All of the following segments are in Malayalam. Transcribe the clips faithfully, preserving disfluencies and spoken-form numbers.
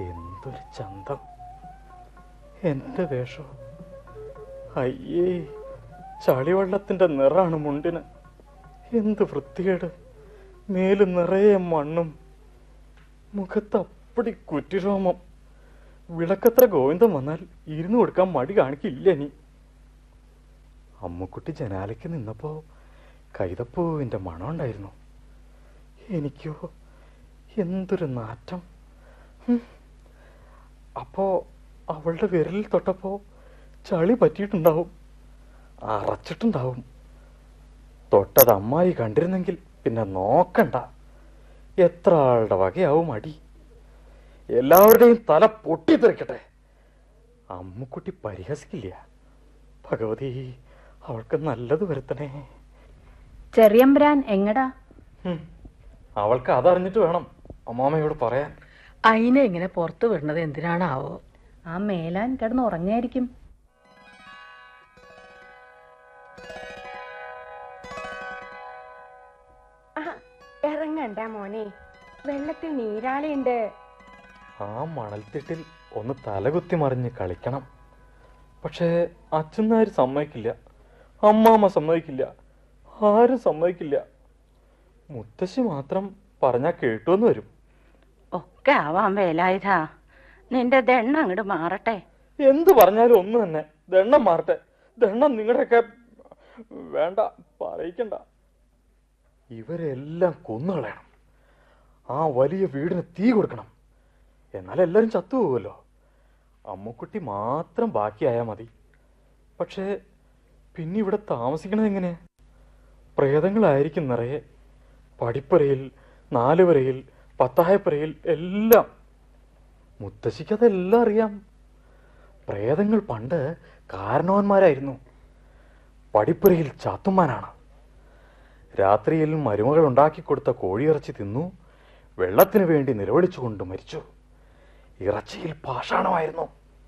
എന്തൊരു ചന്തം! എന്റെ വേഷോ അയ്യേ, ചളിവെള്ളത്തിന്റെ നിറാണ് മുണ്ടിന്. എന്ത് വൃത്തികേട്! മേല് നിറയെ മണ്ണും, മുഖത്ത് അപ്പടി കുറ്റിരോമം. വിളക്കത്ര ഗോവിന്ദൻ വന്നാൽ ഇരുന്ന് കൊടുക്കാൻ മടി കാണിക്കില്ല നീ. അമ്മുക്കുട്ടി ജനാലയ്ക്ക് നിന്നപ്പോ കൈതപ്പൂവിന്റെ മണം ഉണ്ടായിരുന്നു. എനിക്കോ എന്തൊരു നാറ്റം! അപ്പോ അവളുടെ വിരലിൽ തൊട്ടപ്പോ ചളി പറ്റിയിട്ടുണ്ടാവും, അറച്ചിട്ടുണ്ടാവും. തൊട്ടത് അമ്മായി കണ്ടിരുന്നെങ്കിൽ പിന്നെ നോക്കണ്ട. എത്ര ആളുടെ വകയാവും അടി! എല്ലാവരുടെയും തല പൊട്ടിത്തെറിക്കട്ടെ. അമ്മുക്കുട്ടി പരിഹസിക്കില്ല. ഭഗവതി, അവൾക്ക് നല്ലത് വരുത്തണേ. ചെറിയമ്പരാൻ എങ്ങടാ? അവൾക്ക് അതറിഞ്ഞിട്ട് വേണം അമ്മാമ്മയോട് പറയാൻ. അതിനെ ഇങ്ങനെ പുറത്തു വിടുന്നത് എന്തിനാണാവോ? ആ മേലാൻ കിടന്ന് ഉറങ്ങായിരിക്കും. ഇറങ്ങണ്ട മോനെ, വെള്ളത്തിൽ നീരാളിയുണ്ട്. ആ മണൽത്തിട്ടിൽ ഒന്ന് തലകുത്തി മറിഞ്ഞ് കളിക്കണം. പക്ഷേ അച്ഛനാര് സമ്മതിക്കില്ല, അമ്മാമ്മ സമ്മതിക്കില്ല, ആരും സമ്മതിക്കില്ല. മുത്തശ്ശി മാത്രം പറഞ്ഞാ കേട്ടുവെന്ന് വരും. ഒക്കെ ആവാൻ വേലായുധാ, നിന്റെ ദണ്ണം അങ്ങോട്ട് മാറട്ടെ. എന്ത് പറഞ്ഞാലും ഒന്ന് തന്നെ. ദണ്ണം മാറട്ടെ. ദണ്ണം നിങ്ങളുടെയൊക്കെ വേണ്ട, പറയിക്കണ്ട. ഇവരെല്ലാം കൊന്നുകളയണം. ആ വലിയ വീടിന് തീ കൊടുക്കണം. എന്നാലെല്ലാരും ചത്തുപോകുമല്ലോ. അമ്മുക്കുട്ടി മാത്രം ബാക്കിയായാൽ മതി. പക്ഷേ പിന്നെ ഇവിടെ താമസിക്കണത് എങ്ങനെ? പ്രേതങ്ങളായിരിക്കും നിറയെ. പടിപ്പുരയിൽ, നാലുവരയിൽ, പത്തായപ്പുരയിൽ എല്ലാം. മുത്തശ്ശിക്കതെല്ലാം അറിയാം. പ്രേതങ്ങൾ പണ്ട് കാരണവന്മാരായിരുന്നു. പടിപ്പുരയിൽ ചാത്തുമാനാണ്. രാത്രിയിൽ മരുമകൾ ഉണ്ടാക്കിക്കൊടുത്ത കോഴിയിറച്ചി തിന്നു വെള്ളത്തിനു വേണ്ടി നിലവിളിച്ചുകൊണ്ട് മരിച്ചു. ഇറച്ചിയിൽ പാഷാണമായിരുന്നു.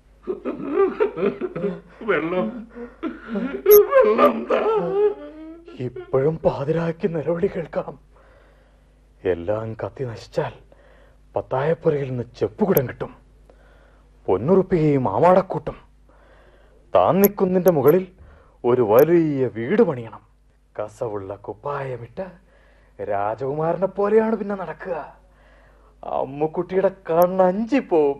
ഇപ്പോഴും പാതിരാക്കി നിലവിളി കേൾക്കാം. എല്ലാം കത്തി നശിച്ചാൽ പത്തായപ്പുരയിൽ നിന്ന് ചെപ്പുകുടം കിട്ടും, പൊന്നുറുപ്പികയും ആമാടക്കൂട്ടും. താൻ നിൽക്കുന്നിന്റെ മുകളിൽ ഒരു വലിയ വീട് പണിയണം. കസവുള്ള കുപ്പായമിട്ട് രാജകുമാരനെ പോലെയാണ് പിന്നെ നടക്കുക. അമ്മുക്കുട്ടിയുടെ കണ്ണഞ്ചി പോവും.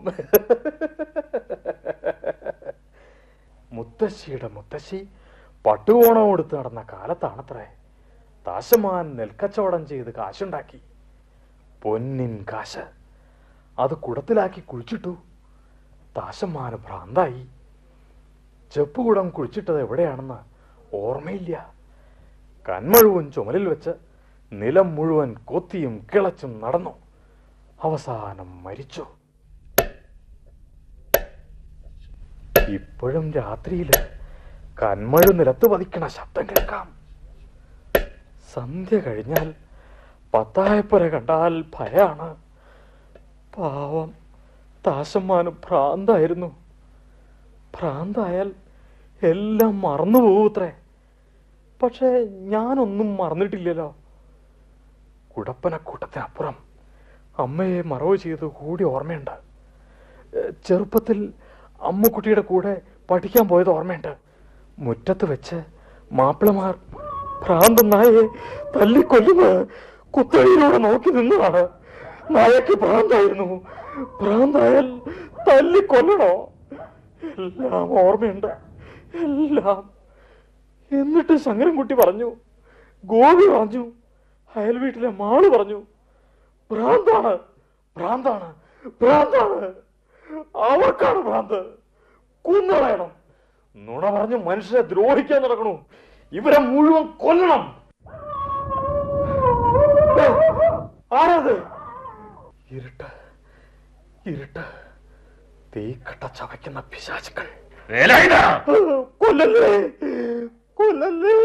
മുത്തശ്ശിയുടെ മുത്തശ്ശി പട്ടുകോണം കൊടുത്ത് നടന്ന കാലത്താണത്രേ താശമാൻ നെൽക്കച്ചവടം ചെയ്ത് കാശുണ്ടാക്കി. പൊന്നിൻ കാശ്. അത് കുടത്തിലാക്കി കുഴിച്ചിട്ടു. താശമാന് ഭ്രാന്തായി. ചെപ്പുകുടം കുഴിച്ചിട്ടത് എവിടെയാണെന്ന് ഓർമ്മയില്ല. കന്മഴുവൻ ചുമലിൽ വെച്ച് നിലം മുഴുവൻ കൊത്തിയും കിളച്ചും നടന്നു. അവസാനം മരിച്ചു. ഇപ്പോഴും രാത്രിയില് കന്മഴു നിലത്ത് പതിക്കണ ശബ്ദം കേൾക്കാം. സന്ധ്യ കഴിഞ്ഞാൽ പത്തായപ്പുര കണ്ടാൽ ഭയാണ്. പാവം താശമ്മാന് ഭ്രാന്തായിരുന്നു. ഭ്രാന്തായാൽ എല്ലാം മറന്നു പോവൂത്രേ. പക്ഷെ ഞാനൊന്നും മറന്നിട്ടില്ലല്ലോ. കുടപ്പനക്കൂട്ടത്തിനപ്പുറം അമ്മയെ മറവ് ചെയ്ത് കൂടി ഓർമ്മയുണ്ട്. ചെറുപ്പത്തിൽ അമ്മുക്കുട്ടിയുടെ കൂടെ പഠിക്കാൻ പോയത് ഓർമ്മയുണ്ട്. മുറ്റത്ത് വെച്ച് മാപ്പിളമാർ ഭ്രാന്തൻ നായയെ തല്ലിക്കൊല്ലുന്നത് കുത്തഴിയിലൂടെ നോക്കി നിന്നതാണ്. നായക്ക് ഭ്രാന്തായിരുന്നു. ഭ്രാന്തായാൽ തല്ലിക്കൊല്ലണോ? എല്ലാം ഓർമ്മയുണ്ട്, എല്ലാം. എന്നിട്ട് ശങ്കരൻകുട്ടി പറഞ്ഞു, ഗോപി പറഞ്ഞു, അയൽ വീട്ടിലെ മാള് പറഞ്ഞു, ഭ്രാന്താണ്, ഭ്രാന്താണ്, ഭ്രാന്താണ്. അവർക്കാണ് ഭ്രാന്ത്. കുന്നളയണം. നുണ പറഞ്ഞു മനുഷ്യരെ ദ്രോഹിക്കാൻ നടക്കണു. ഇവരെ മുഴുവൻ കൊല്ലണം. ആരത്? ഇരുട്ട്, ഇരുട്ട്. തീക്കട്ട ചവയ്ക്കുന്ന പിശാചുക്കൾ. കൊല്ലല്ലേ, കൊല്ലല്ലേ.